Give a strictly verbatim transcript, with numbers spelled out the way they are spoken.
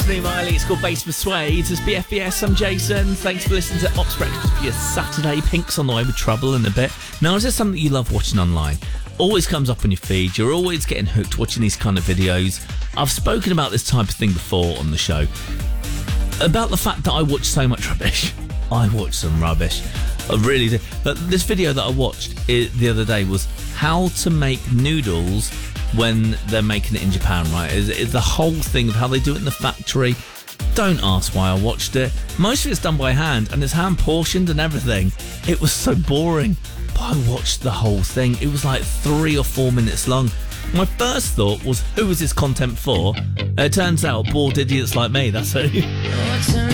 Destiny Miley. It's called Bass Persuades. It's B F B S. I'm Jason. Thanks for listening to Ops Breakfast for your Saturday. Pink's on the way with Trouble in a bit. Now, is there something you love watching online? Always comes up on your feed. You're always getting hooked watching these kind of videos. I've spoken about this type of thing before on the show. About the fact that I watch so much rubbish. I watch some rubbish. I really do. But this video that I watched the other day was how to make noodles when they're making it in Japan, right? It's, it's the whole thing of how they do it in the factory. Don't ask why I watched it. Most of it's done by hand and it's hand portioned and everything. It was so boring. But I watched the whole thing. It was like three or four minutes long. My first thought was, who is this content for? It turns out bored idiots like me, that's who.